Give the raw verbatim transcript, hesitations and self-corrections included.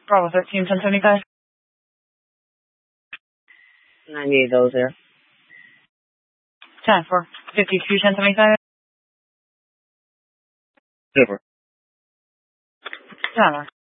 Bravo thirteen, ten seventy-five. ninety-eight, those there. ten four, fifty-two, ten seventy-five. Super. ten